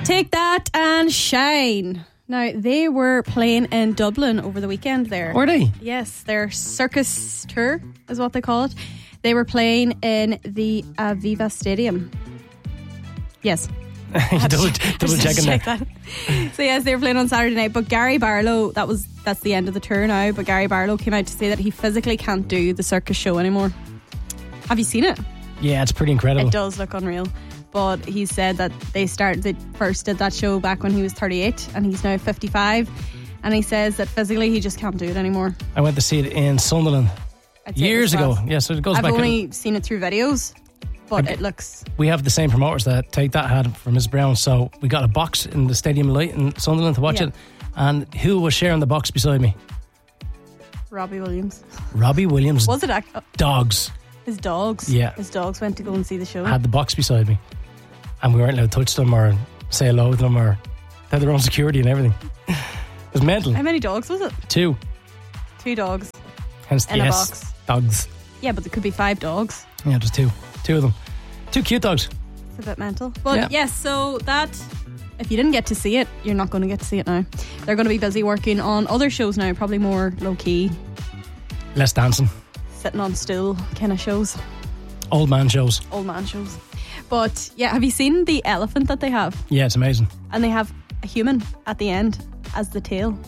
Take That and Shine. Now, they were playing in Dublin over the weekend there. Were they? Yes, their circus tour is what they call it. They were playing in the Aviva Stadium. Yes. double checking that. So yes, they were playing on Saturday night, but Gary Barlow, that's the end of the tour now, but Gary Barlow came out to say that he physically can't do the circus show anymore. Have you seen it? Yeah, it's pretty incredible. It does look unreal. But he said that they first did that show back when he was 38 and he's now 55, and he says that physically he just can't do it anymore. I went to see it in Sunderland years ago. Yeah, so it goes back. I've only seen it through videos, but it looks... We have the same promoters that Take That had for Miss Brown, so we got a box in the Stadium Light in Sunderland to watch it. And who was sharing the box beside me? Robbie Williams. Robbie Williams. Was it? Dogs. His dogs. Yeah. His dogs went to go and see the show. Had the box beside me. And we weren't allowed to touch them or say hello to them, or they had their own security and everything. It was mental. How many dogs was it? 2. 2 dogs. Hence the in a S. box. Dogs. Yeah, but there could be 5 dogs. Yeah, just 2. 2 of them. 2 cute dogs. It's a bit mental. But yes, so that, if you didn't get to see it, you're not going to get to see it now. They're going to be busy working on other shows now, probably more low-key. Less dancing. Sitting on stool kind of shows. Old man shows. Old man shows. But yeah, have you seen the elephant that they have? Yeah, it's amazing. And they have a human at the end as the tail.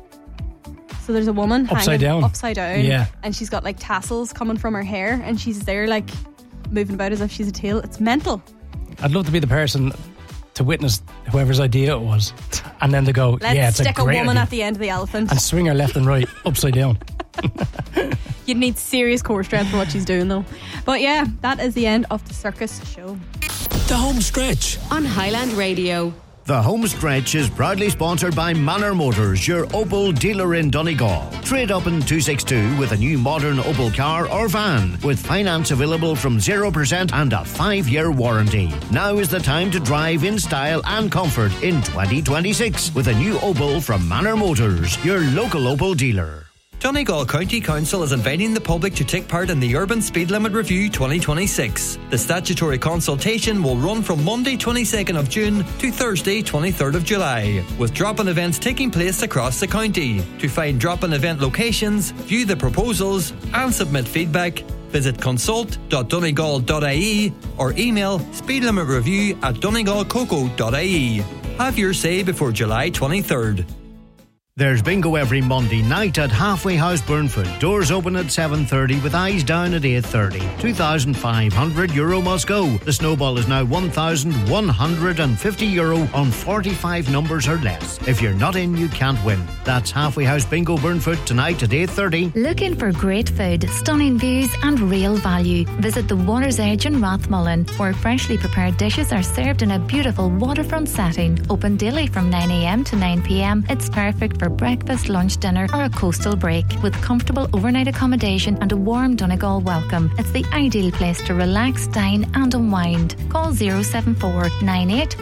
So there's a woman upside down. Yeah. And she's got like tassels coming from her hair, and she's there like moving about as if she's a tail. It's mental. I'd love to be the person to witness whoever's idea it was, and then to go, let's it's stick a great woman idea. at the end of the elephant and swing her left and right upside down. You'd need serious core strength for what she's doing though. But yeah, that is the end of the circus show. The Home Stretch on Highland Radio. The Home Stretch is proudly sponsored by Manor Motors, your Opel dealer in Donegal. Trade up in 262 with a new modern Opel car or van, with finance available from 0% and a 5-year warranty. Now is the time to drive in style and comfort in 2026 with a new Opel from Manor Motors, your local Opel dealer. Donegal County Council is inviting the public to take part in the Urban Speed Limit Review 2026. The statutory consultation will run from Monday 22nd of June to Thursday 23rd of July, with drop-in events taking place across the county. To find drop-in event locations, view the proposals and submit feedback, visit consult.donegal.ie or email speedlimitreview@donegalcoco.ie. Have your say before July 23rd. There's bingo every Monday night at Halfway House Burnfoot. Doors open at 7:30 with eyes down at 8:30. €2,500 must go. The snowball is now €1,150 on 45 numbers or less. If you're not in, you can't win. That's Halfway House Bingo Burnfoot tonight at 8:30. Looking for great food, stunning views and real value? Visit the Water's Edge in Rathmullen, where freshly prepared dishes are served in a beautiful waterfront setting. Open daily from 9 a.m. to 9 p.m. It's perfect for breakfast, lunch, dinner or a coastal break, with comfortable overnight accommodation and a warm Donegal welcome. It's the ideal place to relax, dine and unwind. Call 074 98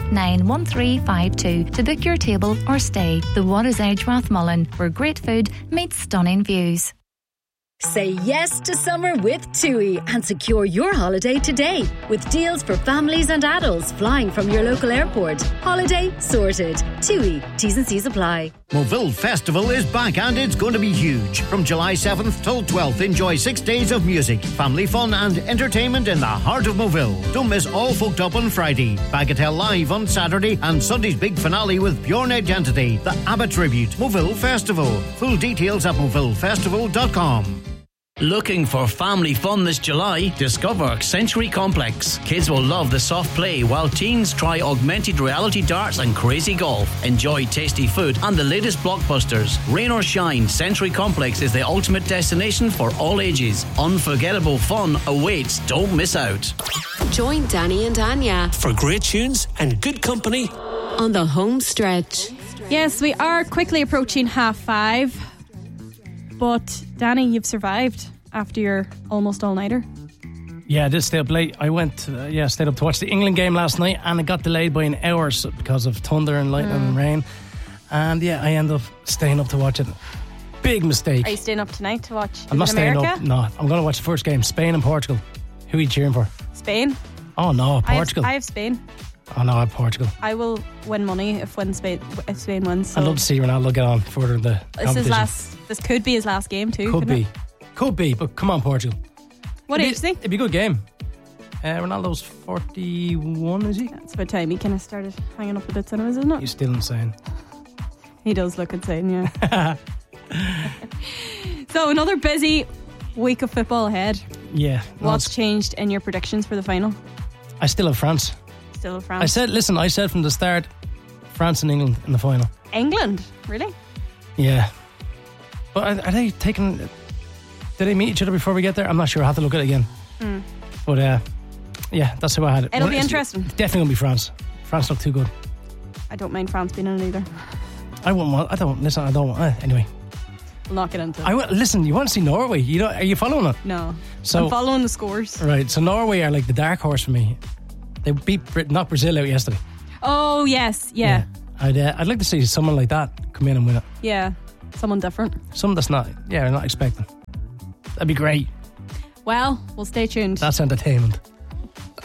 91352 to book your table or stay. The Water's Edge Rathmullen, where great food meets stunning views. Say yes to summer with TUI and secure your holiday today with deals for families and adults flying from your local airport. Holiday sorted. TUI. T's and C's apply. Moville Festival is back and it's going to be huge. From July 7th till 12th, enjoy 6 days of music, family fun and entertainment in the heart of Moville. Don't miss All Folked Up on Friday, Bagatelle Live on Saturday and Sunday's big finale with Bjorn Identity, the ABBA Tribute, Moville Festival. Full details at movillefestival.com. Looking for family fun this July? Discover Century Complex. Kids will love the soft play while teens try augmented reality darts and crazy golf. Enjoy tasty food and the latest blockbusters. Rain or shine, Century Complex is the ultimate destination for all ages. Unforgettable fun awaits. Don't miss out. Join Danny and Anya for great tunes and good company on the Home Stretch. Yes, we are quickly approaching 5:30. But Danny, you've survived after your almost all-nighter. Yeah, I did stay up late. I stayed up to watch the England game last night, and it got delayed by an hour because of thunder and lightning and rain. And yeah, I ended up staying up to watch it. Big mistake. Are you staying up tonight to watch I'm not staying America? up. No, I'm going to watch the first game, Spain and Portugal. Who are you cheering for? Spain. Oh no, Portugal. I have Spain. Oh no, I have Portugal. I will win money if Spain wins. So I'd love to see Ronaldo get on further in the competition. This could be his last game too. Could be, but come on, Portugal. What age is he? It'd be a good game. Ronaldo's 41, is he? It's about time he kind of started hanging up a bit, isn't it? He's still insane. He does look insane, yeah. So another busy week of football ahead. Yeah. What's changed in your predictions for the final? I still have France. Still have France. I said from the start, France and England in the final. England? Really? Yeah. But are they taking... Did they meet each other before we get there? I'm not sure. I'll have to look at it again. But yeah, that's how I had it. It'll be interesting. Definitely going to be France. France look too good. I don't mind France being in it either. Anyway. We'll not get into it. Listen, you want to see Norway? Are you following it? No. So, I'm following the scores. Right, so Norway are like the dark horse for me. They knocked Brazil out yesterday. Oh, yes, yeah. I'd like to see someone like that come in and win it. Yeah, someone different. Someone that's not expecting. That'd be great. Well, we'll stay tuned. That's entertainment.